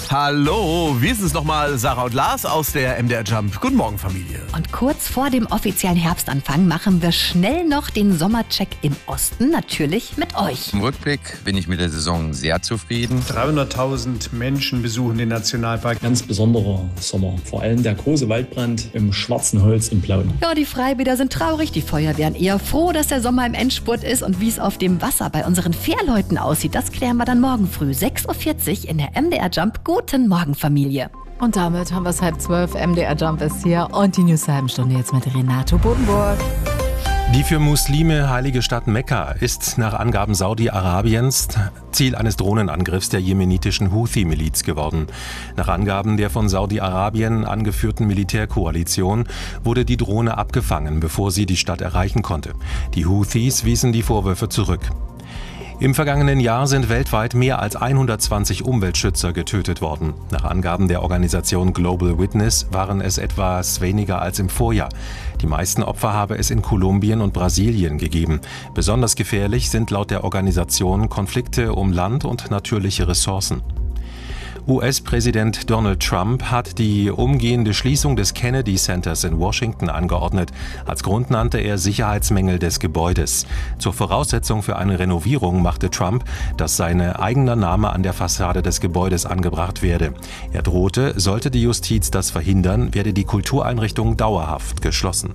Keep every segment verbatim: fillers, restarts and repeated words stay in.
Hallo, wir sind es nochmal, Sarah und Lars aus der M D R Jump. Guten Morgen, Familie. Und kurz vor dem offiziellen Herbstanfang machen wir schnell noch den Sommercheck im Osten, natürlich mit euch. Im Rückblick bin ich mit der Saison sehr zufrieden. dreihunderttausend Menschen besuchen den Nationalpark. Ganz besonderer Sommer, vor allem der große Waldbrand im Schwarzen Holz in Plauen. Ja, die Freibäder sind traurig, die Feuerwehren eher froh, dass der Sommer im Endspurt ist. Und wie es auf dem Wasser bei unseren Fährleuten aussieht, das klären wir dann morgen früh, sechs Uhr vierzig in der M D R Jump. Guten Morgen, Familie. Und damit haben wir es halb zwölf. M D R Jump ist hier und die News der halben Stunde jetzt mit Renato Bodenburg. Die für Muslime heilige Stadt Mekka ist nach Angaben Saudi-Arabiens Ziel eines Drohnenangriffs der jemenitischen Houthi-Miliz geworden. Nach Angaben der von Saudi-Arabien angeführten Militärkoalition wurde die Drohne abgefangen, bevor sie die Stadt erreichen konnte. Die Houthis wiesen die Vorwürfe zurück. Im vergangenen Jahr sind weltweit mehr als hundertzwanzig Umweltschützer getötet worden. Nach Angaben der Organisation Global Witness waren es etwas weniger als im Vorjahr. Die meisten Opfer habe es in Kolumbien und Brasilien gegeben. Besonders gefährlich sind laut der Organisation Konflikte um Land und natürliche Ressourcen. U S-Präsident Donald Trump hat die umgehende Schließung des Kennedy Centers in Washington angeordnet. Als Grund nannte er Sicherheitsmängel des Gebäudes. Zur Voraussetzung für eine Renovierung machte Trump, dass sein eigener Name an der Fassade des Gebäudes angebracht werde. Er drohte, sollte die Justiz das verhindern, werde die Kultureinrichtung dauerhaft geschlossen.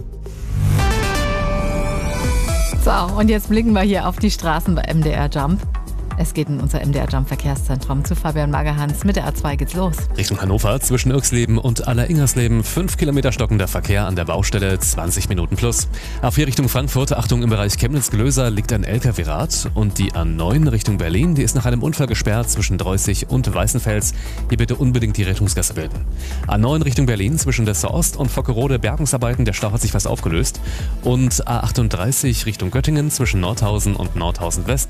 So, und jetzt blicken wir hier auf die Straßen bei M D R Jump. Es geht in unser M D R Jump Verkehrszentrum zu Fabian Magerhans. Mit der A zwei geht's los. Richtung Hannover zwischen Irxleben und Alleringers-Leben. fünf Kilometer stockender Verkehr an der Baustelle, zwanzig Minuten plus. A vier Richtung Frankfurt, Achtung, im Bereich Chemnitz-Glöser liegt ein L K W-Rad. Und die A neun Richtung Berlin, die ist nach einem Unfall gesperrt zwischen Dreußig und Weißenfels. Hier bitte unbedingt die Rettungsgasse bilden. A neun Richtung Berlin zwischen Dessau Ost und Fockerode, Bergungsarbeiten. Der Stau hat sich fast aufgelöst. Und A achtunddreißig Richtung Göttingen zwischen Nordhausen und Nordhausen West.